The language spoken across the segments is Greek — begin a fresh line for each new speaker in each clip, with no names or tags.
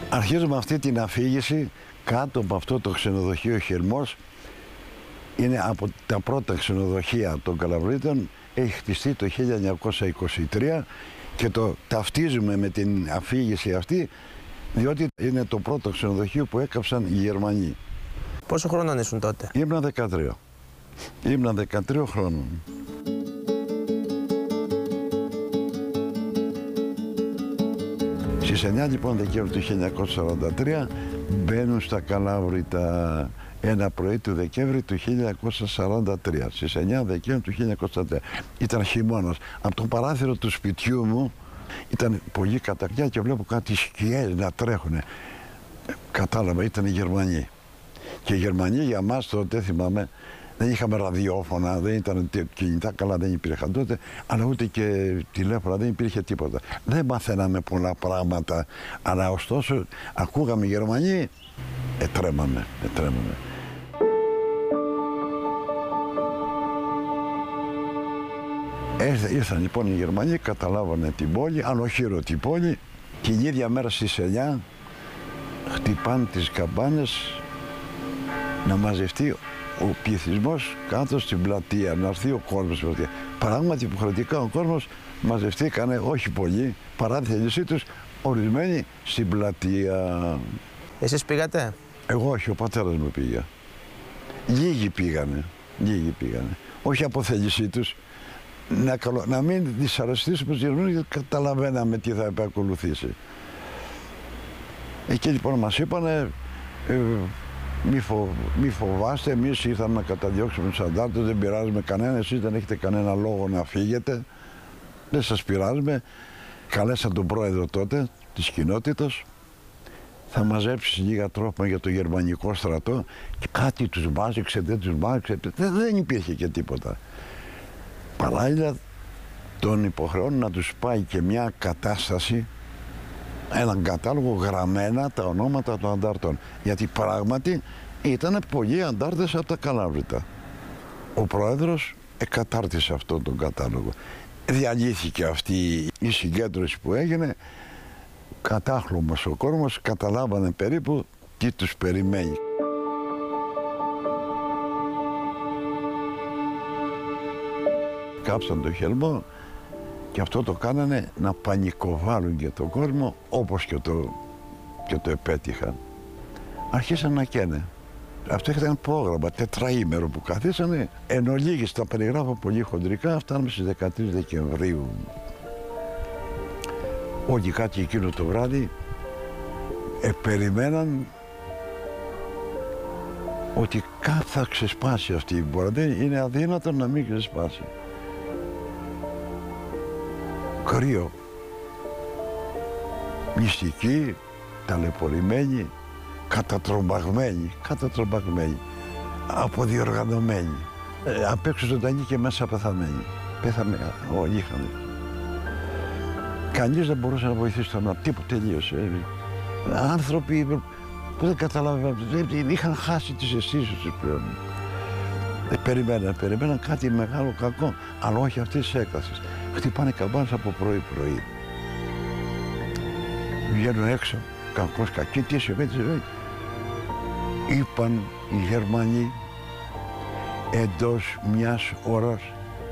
Αρχίζουμε αυτή την αφήγηση κάτω από αυτό το ξενοδοχείο Χερμός. Είναι από τα πρώτα ξενοδοχεία των Καλαβρίτων, έχει χτιστεί το 1923 και το ταυτίζουμε με την αφήγηση αυτή, διότι είναι το πρώτο ξενοδοχείο που έκαψαν οι Γερμανοί.
Πόσο χρόνο ήσουν τότε?
Ήμουν 13. Ήμουν 13 χρόνων. Στις 9 λοιπόν Δεκέμβρη του 1943 μπαίνουν στα Καλάβρητα ένα πρωί του Δεκέμβρη του 1943. Στις 9 Δεκέμβρη του 1943. Ήταν χειμώνας. Από το παράθυρο του σπιτιού μου ήταν πολύ κατακτιά και βλέπω κάτι σκιές να τρέχουν. Κατάλαβα, ήταν οι Γερμανοί. Και οι Γερμανοί για μας τότε, θυμάμαι, δεν είχαμε ραδιόφωνα, δεν ήταν κινητά, καλά δεν υπήρχαν τότε, αλλά ούτε και τηλέφωνα, δεν υπήρχε τίποτα. Δεν μαθαίναμε πολλά πράγματα, αλλά ωστόσο ακούγαμε οι Γερμανοί, τρέμαμε. Ήρθαν λοιπόν οι Γερμανοί, καταλάβανε την πόλη, ανοχήρωτη πόλη, και την ίδια μέρα στις 9 χτυπάνε τις καμπάνες να μαζευτεί ο πληθυσμός κάτω στην πλατεία, να έρθει ο κόσμος στην πλατεία. Πράγματι υποχρεωτικά ο κόσμος μαζευτήκανε, όχι πολλοί, παρά τη θέλησή τους, ορισμένοι στην πλατεία.
Εσείς πήγατε?
Εγώ όχι, ο πατέρας μου πήγε. Λίγοι πήγανε. Όχι από θέλησή τους. Να μην δυσαρεστήσουμε τους Γερμανούς, γιατί καταλαβαίναμε τι θα επακολουθήσει. Εκεί λοιπόν μας είπανε, μη φοβάστε, εμείς ήρθαμε να καταδιώξουμε τους αντάρτες, δεν πειράζουμε κανένα, εσείς δεν έχετε κανένα λόγο να φύγετε, δεν σας πειράζουμε. Καλέσαν τον πρόεδρο τότε της κοινότητας, θα μαζέψει λίγα τρόφιμα για το γερμανικό στρατό και κάτι τους μάζεξε, δεν τους μάζεξε, δεν υπήρχε και τίποτα. Παράλληλα τον υποχρεώνουν να τους πάει και μια κατάσταση, έναν κατάλογο γραμμένα τα ονόματα των αντάρτων. Γιατί πράγματι ήταν πολλοί αντάρτες από τα Καλάβρητα. Ο πρόεδρος εκατάρτισε αυτόν τον κατάλογο. Διαλύθηκε αυτή η συγκέντρωση που έγινε. Κατάχλωμος ο κόσμος, καταλάβανε περίπου τι τους περιμένει. Κάψαν το Χερμό και αυτό το κάνανε να πανικοβάλουν για τον κόσμο, όπως και το επέτυχαν. Αρχίσαν να καίνε. Αυτό ήταν πρόγραμμα, τετραήμερο που καθίσανε, εν ολίγης τα περιγράφω πολύ χοντρικά, φτάνουμε στις 13 Δεκεμβρίου. Όλοι κάτι εκείνο το βράδυ περιμέναν ότι κάτι θα ξεσπάσει αυτή η μπορδα. Είναι αδύνατο να μην ξεσπάσει. Κρύο, μυστικοί, ταλαιπωρημένοι, κατατρομπαγμένοι, αποδιοργανωμένοι, απ' έξω ζωντανοί και μέσα πεθαμένοι. Πέθαμε, όλοι είχαμε. Κανείς δεν μπορούσε να βοηθήσει τον άλλο, τίποτα, τελείωσε. Άνθρωποι που δεν καταλαβαίνουν, είχαν χάσει τις αισθήσεις τους πλέον. Περιμέναν κάτι μεγάλο κακό, αλλά όχι αυτής της έκτασης. Χτυπάνε καμπάνες από πρωί-πρωί. Βγαίνουν έξω, κακός κακή, τι συμβαίνει. Είπαν οι Γερμανοί εντός μιας ώρας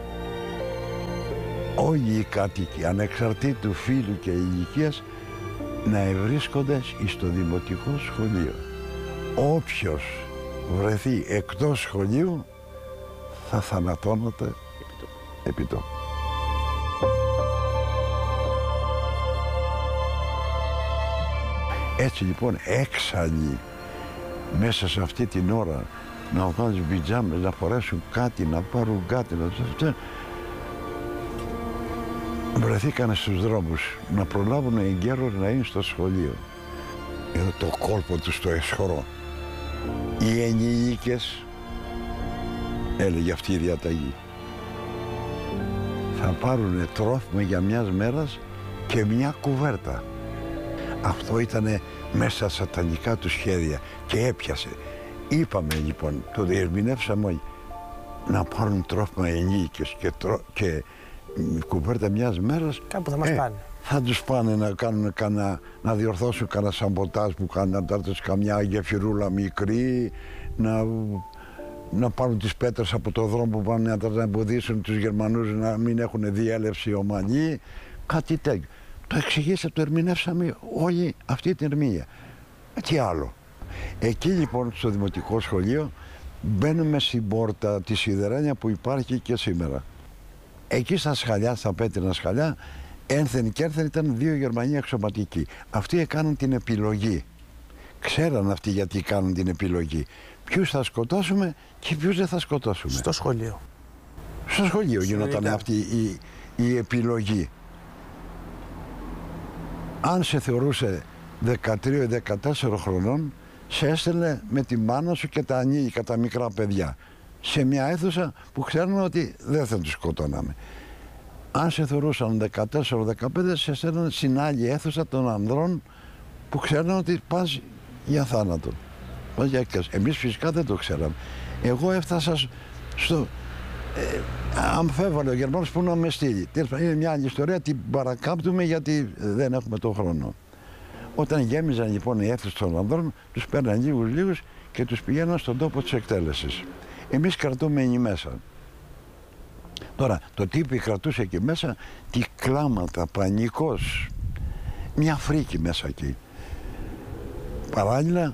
όλοι οι κάτοικοι, ανεξαρτήτου φύλου και ηλικίας, να ευρίσκονται στο δημοτικό σχολείο. Όποιος βρεθεί εκτός σχολείου θα θανατώνεται επί τόπου. Έτσι λοιπόν έξαλλοι μέσα σε αυτή την ώρα να βγάλουν πιτζάμες, να φορέσουν κάτι, να πάρουν κάτι, βρεθήκανε στους δρόμους να προλάβουν εγκαίρως να είναι στο σχολείο. Εδώ το κόλπο του στο εσχρό. Οι ενήλικες, έλεγε αυτή η διαταγή, θα πάρουν τρόφιμα για μιας μέρας και μια κουβέρτα. Αυτό ήταν μέσα στα σατανικά του σχέδια και έπιασε. Είπαμε λοιπόν, το διερμηνεύσαμε όλοι, να πάρουν τρόφιμα ενήλικες και κουβέρτα μιας μέρας.
Κάπου θα μας πάνε.
θα τους πάνε να κάνουν να διορθώσουν κανένα σαμποτάζ που κάνουν, να καμιά γεφυρούλα μικρή, να πάρουν τις πέτρες από το δρόμο που πάνε να εμποδίσουν τους Γερμανούς να μην έχουν διέλευση ομαλή, κάτι τέτοιο. Το εξηγήσαμε, το ερμηνεύσαμε όλη αυτή την ερμηνεία. Τι άλλο. Εκεί λοιπόν στο Δημοτικό Σχολείο μπαίνουμε στην πόρτα τη σιδερένια που υπάρχει και σήμερα. Εκεί στα σκαλιά, στα πέτρινα σκαλιά, ένθεν και ένθεν ήταν 2 Γερμανοί αξιωματικοί. Αυτοί έκαναν την επιλογή. Ξέραν αυτοί γιατί κάνουν την επιλογή. Ποιους θα σκοτώσουμε και ποιους δεν θα σκοτώσουμε.
Στο σχολείο.
Στο σχολείο γινόταν αυτή η επιλογή. Αν σε θεωρούσε 13-14 χρονών, σε έστελνε με τη μάνα σου και τα ανήλικα, τα μικρά παιδιά, σε μια αίθουσα που ξέρουν ότι δεν θα τους σκοτώναμε. Αν σε θεωρούσαν 14-15, σε έστελναν στην άλλη αίθουσα των ανδρών που ξέρουν ότι πας για θάνατο. Πας για εκτέλεση. Εμείς φυσικά δεν το ξέραμε. Εγώ έφτασα στο... αμφέβαλε ο Γερμανός που να με στείλει. Είναι μια άλλη ιστορία, την παρακάμπτουμε γιατί δεν έχουμε τον χρόνο. Όταν γέμιζαν λοιπόν οι αίθουσες των ανδρών, τους παίρναν λίγους και τους πηγαίναν στον τόπο της εκτέλεσης. Εμείς κρατούμε εκεί μέσα. Τώρα, το τι κρατούσε εκεί μέσα, τι κλάματα, πανικός, μια φρίκη μέσα εκεί. Παράλληλα,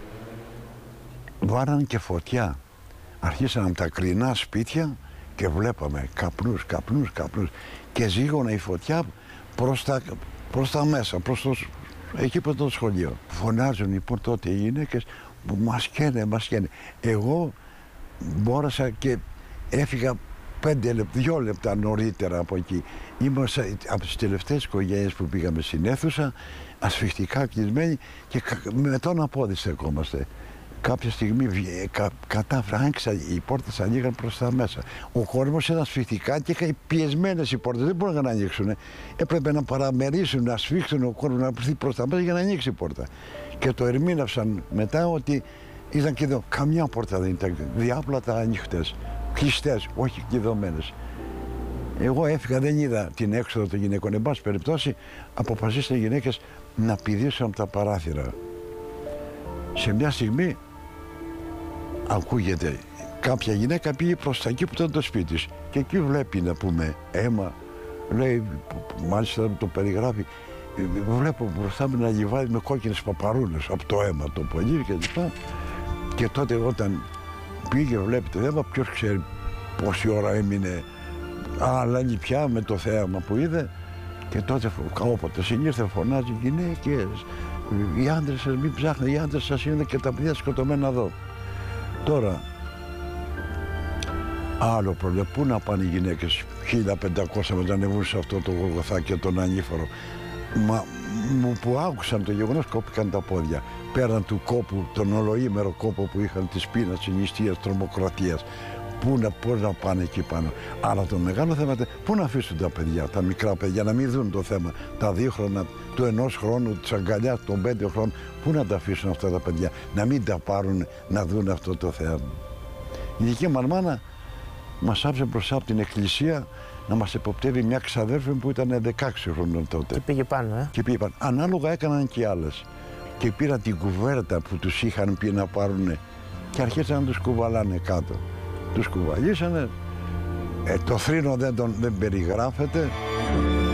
βάραν και φωτιά. Αρχίσαν από τα κρινά σπίτια και βλέπαμε καπνούς και ζήγωνε η φωτιά προς τα μέσα, εκεί από το σχολείο. Φωνάζουν λοιπόν τότε οι γυναίκες που μας καίνε. Εγώ μπόρεσα και έφυγα 2 λεπτά νωρίτερα από εκεί. Είμαστε από τις τελευταίες οικογένειες που πήγαμε στην αίθουσα, ασφυκτικά κλεισμένοι και με τον απόδει στεκόμαστε. Κάποια στιγμή άνοιξαν οι πόρτες, ανοίγαν προς τα μέσα. Ο κόσμος ήταν ασφυκτικά και είχαν πιεσμένες οι πόρτες, δεν μπορούσαν να ανοίξουν. Έπρεπε να παραμερίσουν, να σφίξουν ο κόσμος να έρθει προς τα μέσα για να ανοίξει η πόρτα. Και το ερμήνευσαν μετά ότι ήταν και εδώ. Καμιά πόρτα δεν ήταν, διάπλατα ανοιχτές, κλειστές, όχι κλειδωμένες. Εγώ έφυγα, δεν είδα την έξοδο των γυναικών. Εν πάση περιπτώσει, αποφασίσαν οι γυναίκες να πηδήσουν από τα παράθυρα. Σε μια στιγμή ακούγεται κάποια γυναίκα πήγε προς τα εκεί που ήταν το σπίτι της και εκεί βλέπει να πούμε αίμα, λέει, μάλιστα το περιγράφει, βλέπω μπροστά μου ένα λιβάδι με κόκκινες παπαρούνες από το αίμα το πολύ και λοιπά. Και τότε όταν πήγε βλέπει το αίμα, ποιος ξέρει πόση ώρα έμεινε, αλλά πια με το θέαμα που είδε. Και τότε όποτε συνήθω φωνάζει γυναίκες, οι άντρες σας μην ψάχνετε, οι άντρες σας είναι και τα παιδιά σκοτωμένα εδώ. Τώρα, άλλο πρόβλημα, πού να πάνε οι γυναίκες 1500 μετά ανεβούν σε αυτό το Γολγοθά τον ανήφορο. Μα που άκουσαν το γεγονός κόπηκαν τα πόδια. Πέραν του κόπου, τον ολοήμερο κόπο που είχαν της πείνας, της νηστείας, τρομοκρατίας. Πώς να πάνε εκεί πάνω. Αλλά το μεγάλο θέμα είναι πού να αφήσουν τα παιδιά, τα μικρά παιδιά, να μην δουν το θέμα. Τα 2 χρόνια, του 1 χρόνου, της αγκαλιάς των 5 χρόνων, πού να τα αφήσουν αυτά τα παιδιά, να μην τα πάρουν να δουν αυτό το θέμα. Η δική μου μάνα μας άφησε μπροστά από την εκκλησία να μας εποπτεύει μια ξαδέρφη που ήταν 16 χρόνων τότε.
Και πήγε πάνω,
Και πήγε πάνω. Ανάλογα έκαναν και άλλες. Και πήραν την κουβέρτα που τους είχαν πει να πάρουν και αρχίσαν να τους κουβαλάνε κάτω. Τους κουβαλήσανε, το θρήνο δεν περιγράφεται.